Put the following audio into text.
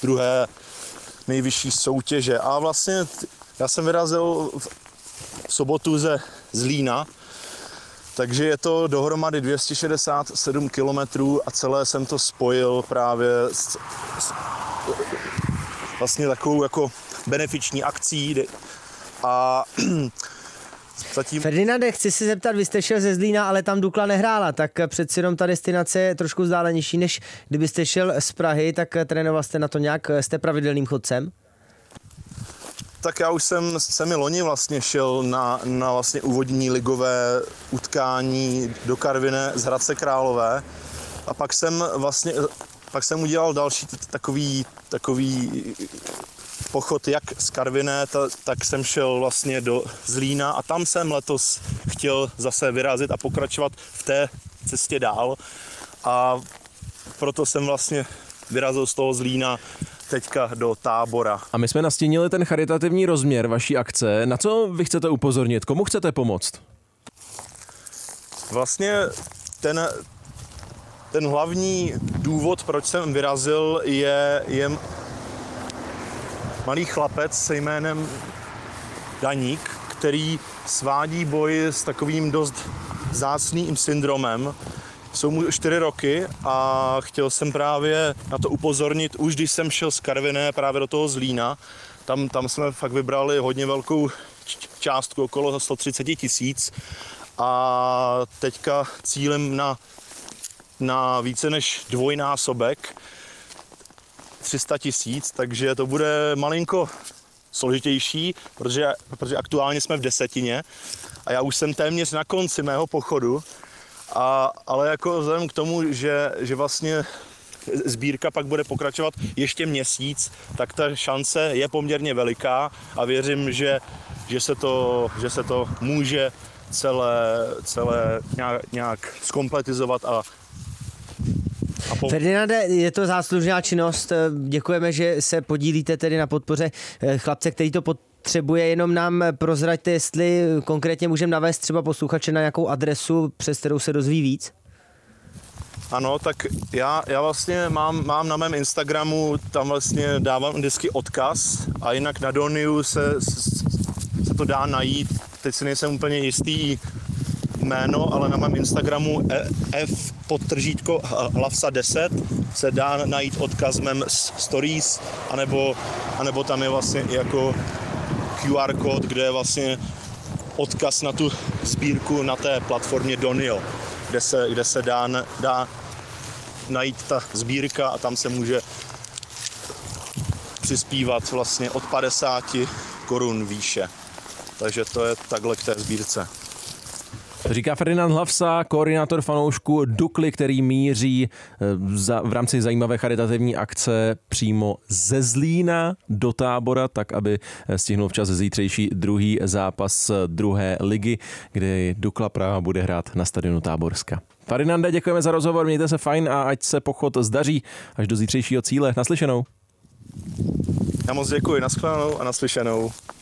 druhé nejvyšší soutěže. A vlastně já jsem vyrazil v sobotu ze Zlína, takže je to dohromady 267 kilometrů a celé jsem to spojil právě s vlastně takovou jako benefiční akcí a zatím... Ferdinande, chci se zeptat, vy jste šel ze Zlína, ale tam Dukla nehrála, tak přeci jenom ta destinace je trošku vzdálenější, než kdybyste šel z Prahy, tak trénoval jste na to nějak, jste pravidelným chodcem? Tak já už jsem i loni vlastně šel na vlastně úvodní ligové utkání do Karviné z Hradce Králové a pak jsem udělal další takový pochod jak z Karviné, tak jsem šel vlastně do Zlína a tam jsem letos chtěl zase vyrazit a pokračovat v té cestě dál a proto jsem vlastně vyrazil z toho Zlína teďka do Tábora. A my jsme nastínili ten charitativní rozměr vaší akce. Na co vy chcete upozornit? Komu chcete pomoct? Vlastně ten hlavní důvod, proč jsem vyrazil, je malý chlapec se jménem Daník, který svádí boj s takovým dost vzácným syndromem. Jsou mu 4 roky a chtěl jsem právě na to upozornit, už když jsem šel z Karviné právě do toho Zlína. Tam jsme fakt vybrali hodně velkou částku, okolo 130 000 a teďka cílem na více než dvojnásobek 300 000, takže to bude malinko složitější, protože aktuálně jsme v desetině a já už jsem téměř na konci mého pochodu, ale jako vzhledem k tomu, že vlastně sbírka pak bude pokračovat ještě měsíc, tak ta šance je poměrně veliká a věřím, že se to může celé nějak zkompletizovat a Ferdinande, je to záslužná činnost, děkujeme, že se podílíte tedy na podpoře chlapce, který to potřebuje, jenom nám prozraďte, jestli konkrétně můžeme navést třeba posluchače na nějakou adresu, přes kterou se dozví víc. Ano, tak já vlastně mám na mém Instagramu, tam vlastně dávám vždycky odkaz a jinak na Doniu se to dá najít, teď si nejsem úplně jistý jméno, ale na mém Instagramu f_hlavsa10 se dá najít odkaz v mém stories, anebo tam je vlastně jako QR kód, kde je vlastně odkaz na tu sbírku na té platformě Donio, kde se dá najít ta sbírka a tam se může přispívat vlastně od 50 korun výše. Takže to je takhle k té sbírce. Říká Ferdinand Hlavsa, koordinátor fanoušků Dukly, který míří v rámci zajímavé charitativní akce přímo ze Zlína do Tábora, tak aby stihnul včas zítřejší druhý zápas druhé ligy, kdy Dukla Praha bude hrát na stadionu Táborska. Ferdinande, děkujeme za rozhovor, mějte se fajn a ať se pochod zdaří až do zítřejšího cíle. Naslyšenou. Já moc děkuji, nashledanou a naslyšenou.